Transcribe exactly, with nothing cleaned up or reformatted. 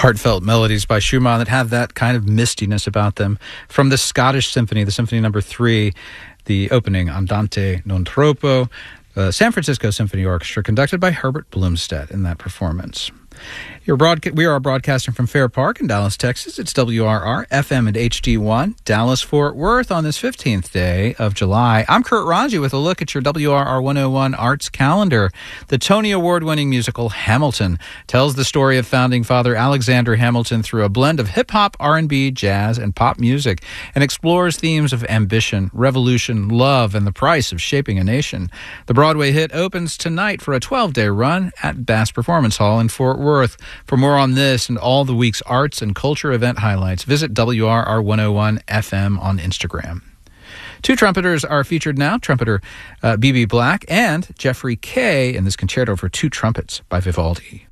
heartfelt melodies by Schumann that have that kind of mistiness about them. From the Scottish Symphony, the Symphony Number Three, the opening Andante non troppo, uh, San Francisco Symphony Orchestra, conducted by Herbert Blumstedt in that performance. You're broadca- we are broadcasting from Fair Park in Dallas, Texas. It's W R R, F M and H D one, Dallas-Fort Worth on this fifteenth day of July. I'm Kurt Raji with a look at your W R R one oh one Arts calendar. The Tony Award-winning musical Hamilton tells the story of founding father Alexander Hamilton through a blend of hip-hop, R and B, jazz, and pop music, and explores themes of ambition, revolution, love, and the price of shaping a nation. The Broadway hit opens tonight for a twelve-day run at Bass Performance Hall in Fort Worth. For more on this and all the week's arts and culture event highlights, visit W R R one oh one F M on Instagram. Two trumpeters are featured now, trumpeter uh, B B Black and Jeffrey Kay in this concerto for two trumpets by Vivaldi.